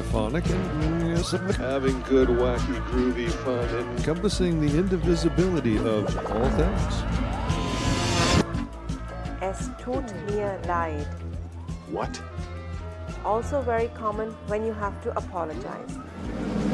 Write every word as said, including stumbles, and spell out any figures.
metaphonic and yes, Having good, wacky, groovy fun and encompassing the indivisibility of all things. Es tut mir leid. what? Also very common when you have to apologize.